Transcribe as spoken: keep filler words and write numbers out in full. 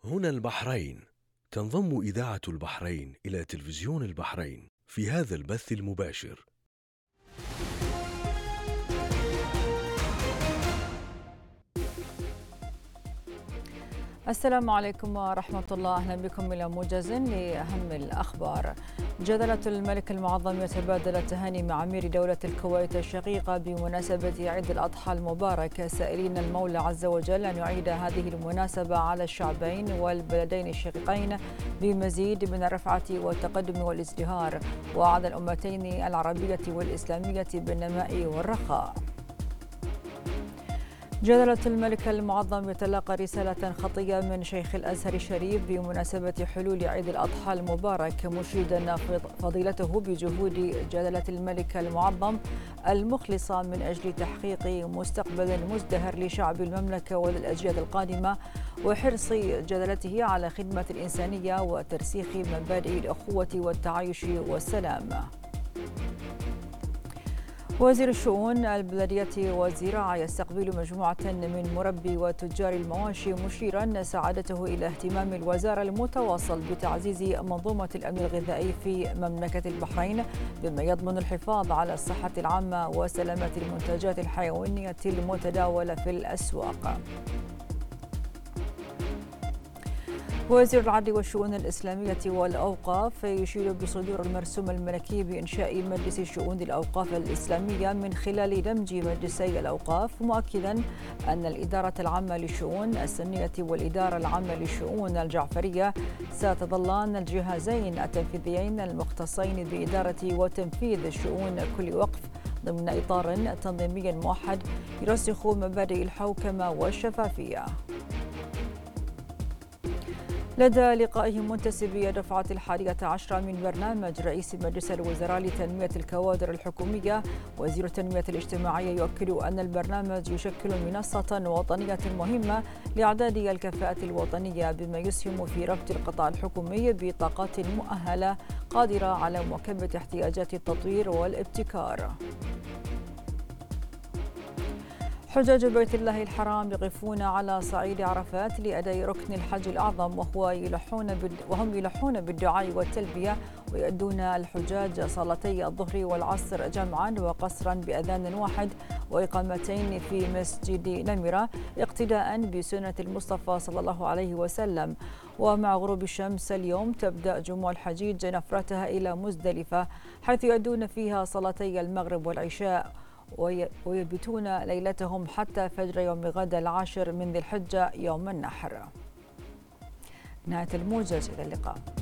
هنا البحرين. تنضم إذاعة البحرين إلى تلفزيون البحرين في هذا البث المباشر. السلام عليكم ورحمة الله، أهلا بكم إلى موجز لأهم الأخبار. جلالة الملك المعظم يتبادل التهاني مع أمير دولة الكويت الشقيقة بمناسبة عيد الأضحى المبارك، سائلين المولى عز وجل أن يعيد هذه المناسبة على الشعبين والبلدين الشقيقين بمزيد من الرفعة والتقدم والازدهار، وعلى الأمتين العربية والإسلامية بالنماء والرخاء. جلالة الملك المعظم يتلقى رسالة خطية من شيخ الأزهر الشريف بمناسبة حلول عيد الأضحى المبارك، مشيدا فضيلته بجهود جلالة الملك المعظم المخلصة من أجل تحقيق مستقبل مزدهر لشعب المملكة وللأجيال القادمة، وحرص جلالته على خدمة الإنسانية وترسيخ مبادئ الأخوة والتعايش والسلام. وزير الشؤون البلدية والزراعة يستقبل مجموعة من مربي وتجار المواشي، مشيرا سعادته إلى اهتمام الوزارة المتواصل بتعزيز منظومة الأمن الغذائي في مملكة البحرين، بما يضمن الحفاظ على الصحة العامة وسلامة المنتجات الحيوانية المتداولة في الأسواق. وزير العدل والشؤون الإسلامية والأوقاف يشير بصدور المرسوم الملكي بإنشاء مجلس شؤون الأوقاف الإسلامية من خلال دمج مجلسي الأوقاف، مؤكدا أن الإدارة العامة للشؤون السنية والإدارة العامة للشؤون الجعفرية ستظلان الجهازين التنفيذيين المختصين بإدارة وتنفيذ شؤون كل وقف ضمن إطار تنظيمي موحد يرسخ مبادئ الحوكمة والشفافية. لدى لقائه منتسبي الدفعة الحادية عشرة من برنامج رئيس مجلس الوزراء لتنمية الكوادر الحكومية، وزير التنمية الاجتماعية يؤكد أن البرنامج يشكل منصة وطنية مهمة لإعداد الكفاءة الوطنية، بما يسهم في ربط القطاع الحكومي بطاقات مؤهلة قادرة على مواكبة احتياجات التطوير والابتكار. حجاج بيت الله الحرام يقفون على صعيد عرفات لأداء ركن الحج الأعظم، وهو يلحون وهم يلحون بالدعاء والتلبية، ويؤدون الحجاج صلاتي الظهر والعصر جمعا وقصرا بأذان واحد وإقامتين في مسجد نمرة، اقتداء بسنة المصطفى صلى الله عليه وسلم. ومع غروب الشمس اليوم تبدأ جموع الحجيج نفرتها إلى مزدلفة، حيث يؤدون فيها صلاتي المغرب والعشاء، ويبيتون ليلتهم حتى فجر يوم غد العاشر من ذي الحجة يوم النحر. نهاية الموجز، إلى اللقاء.